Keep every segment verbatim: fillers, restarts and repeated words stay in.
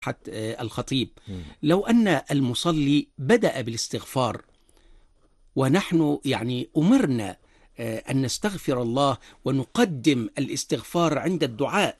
سماحة الخطيب، لو أن المصلي بدأ بالاستغفار ونحن يعني أمرنا أن نستغفر الله ونقدم الاستغفار عند الدعاء.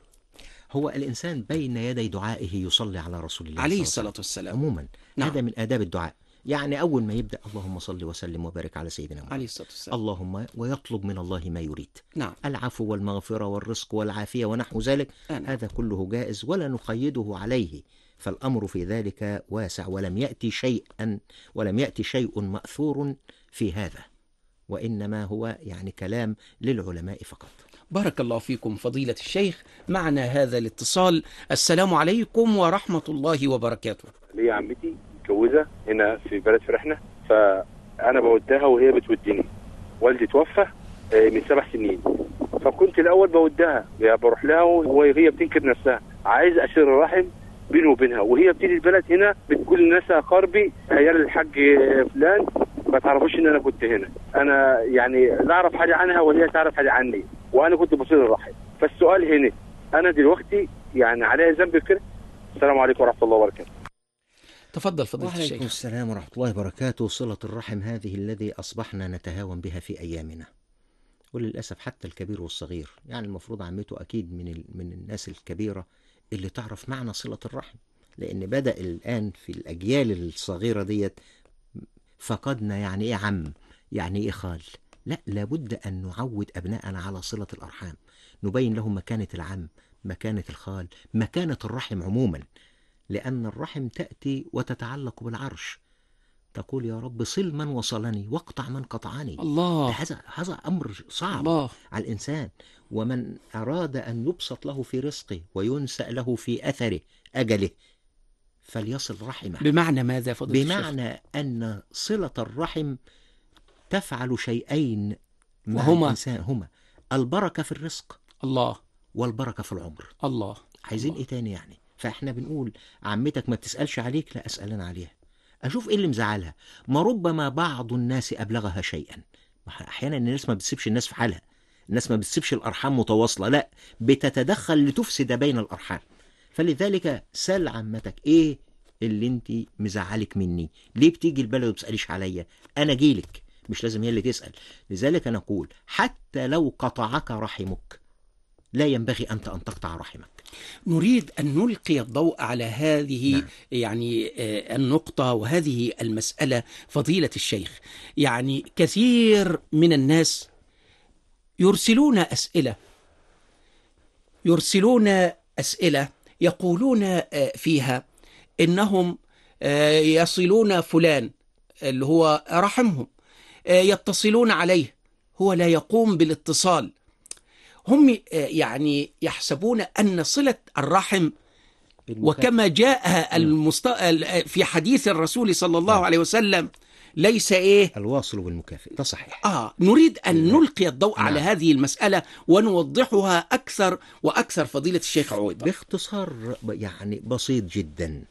هو الإنسان بين يدي دعائه يصلي على رسول الله عليه الصلاة والسلام عموما. نعم. هذا من آداب الدعاء، يعني أول ما يبدأ اللهم صل وسلم وبارك على سيدنا محمد عليه الصلاة والسلام، اللهم، ويطلب من الله ما يريد، نعم، العفو والمغفرة والرزق والعافية ونحو ذلك. أنا. هذا كله جائز ولا نقيده عليه، فالأمر في ذلك واسع، ولم يأتي شيئا ولم يأتي شيء مأثور في هذا، وإنما هو يعني كلام للعلماء فقط. بارك الله فيكم فضيلة الشيخ. معنا هذا الاتصال. السلام عليكم ورحمة الله وبركاته. لي عمتي متجوزة هنا في بلد فرحنا، فأنا بودها وهي بتودني. والدي توفى من سبع سنين، فكنت الأول بودها، بروح لها وهي بتنكر نفسها، عايز أسير الرحم بيني وبينها، وهي بتيجي البلد هنا بتقول للناس أقاربي عيال الحاج فلان ما تعرفوش ان انا كنت هنا. انا يعني لا اعرف حاجه عنها ولا هي تعرف حاجه عني، وانا كنت بصير الرحم. فالسؤال هنا، انا دلوقتي يعني عليها ذنب كده؟ السلام عليكم ورحمه الله وبركاته. تفضل فضيلة الشيخ. وعليكم السلام ورحمة الله وبركاته. صلة الرحم هذه الذي أصبحنا نتهاون بها في أيامنا، وللأسف حتى الكبير والصغير. يعني المفروض عمته أكيد من من الناس الكبيرة اللي تعرف معنى صلة الرحم، لأن بدأ الآن في الأجيال الصغيرة ديت فقدنا يعني إيه عم، يعني إيه خال. لا، لابد أن نعود أبناءنا على صلة الأرحام، نبين لهم مكانة العم، مكانة الخال، مكانة الرحم عموما، لأن الرحم تأتي وتتعلق بالعرش، تقول يا رب صل من وصلني واقطع من قطعني. الله، هذا هذا أمر صعب الله على الإنسان. ومن أراد أن يبسط له في رزقه وينسأ له في أثره أجله فليصل رحمه. بمعنى ماذا فضيلة الشيخ؟ بمعنى أن صلة الرحم تفعل شيئين مع وهما الإنسان، هما البركة في الرزق الله والبركة في العمر. الله، عايزين الله. إيه تاني يعني؟ فإحنا بنقول عمتك ما بتسألش عليك، لا أسأل أنا عليها، أشوف إيه اللي مزعلها. ما ربما بعض الناس أبلغها شيئا. أحيانا الناس ما بتسيبش الناس في حالها، الناس ما بتسيبش الأرحام متواصلة، لا بتتدخل لتفسد بين الأرحام. فلذلك سل عمتك إيه اللي انت مزعلك مني، ليه بتيجي البلد وبتسأليش عليا؟ أنا جيلك، مش لازم هي اللي تسأل. لذلك أنا أقول حتى لو قطعك رحمك لا ينبغي أنت أن تقطع رحمك. نريد أن نلقي الضوء على هذه نعم. يعني النقطة وهذه المسألة فضيلة الشيخ. يعني كثير من الناس يرسلون أسئلة يرسلون أسئلة يقولون فيها إنهم يصلون فلان اللي هو رحمهم، يتصلون عليه، هو لا يقوم بالاتصال. هم يعني يحسبون أن صلة الرحم وكما جاء المست... في حديث الرسول صلى الله عليه وسلم ليس إيه الواصل بالمكافئ، ده صحيح. آه نريد أن نعم. نلقي الضوء نعم. على هذه المسألة ونوضحها أكثر وأكثر فضيلة الشيخ عويضة. باختصار يعني بسيط جدا،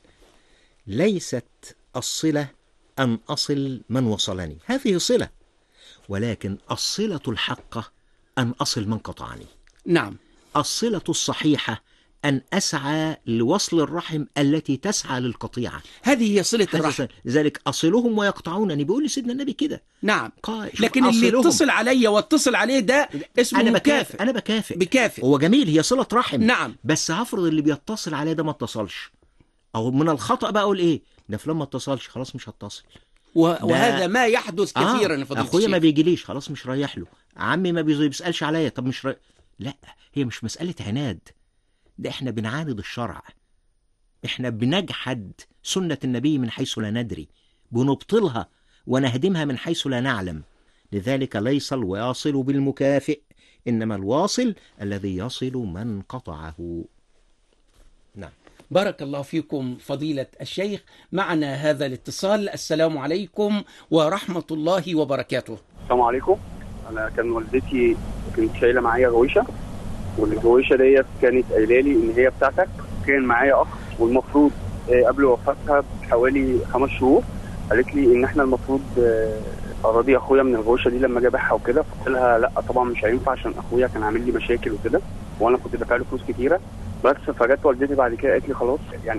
ليست الصلة أن أصل من وصلني، هذه صلة، ولكن الصلة الحقة أن أصل من قطعني. نعم. الصلة الصحيحة أن أسعى لوصل الرحم التي تسعى للقطيعة، هذه هي صلة الرحم. لذلك أصلهم ويقطعونني، بيقول لي سيدنا النبي كده. نعم. قال لكن اللي أصلهم. يتصل علي واتصل عليه ده اسمه أنا مكافئ. بكافئ أنا بكافئ بكافئ هو جميل، هي صلة رحم. نعم. بس هفرض اللي بيتصل عليه ده ما اتصلش، أو من الخطأ بقى أقول إيه ده فلان ما اتصلش، خلاص مش هتصل. وهذا ما يحدث كثيرا. آه. أخويا ما بيجيليش، خلاص مش رايح له. عمي ما بيسألش عليا، طب مش رايح. لا، هي مش مسألة عناد، ده احنا بنعاند الشرع، احنا بنجحد سنة النبي من حيث لا ندري، بنبطلها ونهدمها من حيث لا نعلم. لذلك ليس الواصل بالمكافئ، إنما الواصل الذي يصل من قطعه. نعم. بارك الله فيكم فضيلة الشيخ. معنا هذا الاتصال. السلام عليكم ورحمة الله وبركاته. السلام عليكم. أنا كان والدتي كانت شايلة معايا غويشة، والغويشة ديت كانت قايلة لي إن هي بتاعتك. كان معايا أخ، والمفروض قبل وفاتها بحوالي خمس شهور قالت لي إن إحنا المفروض أراضي أخويا من الغويشة دي لما أجي أبيعها وكده. قلت لها لا طبعا مش هينفع عشان أخويا كان عامل لي مشاكل وكده، وأنا كنت دافع له فلوس كتيرة. بس فجت والدتي بعد كده قالت لي خلاص يعني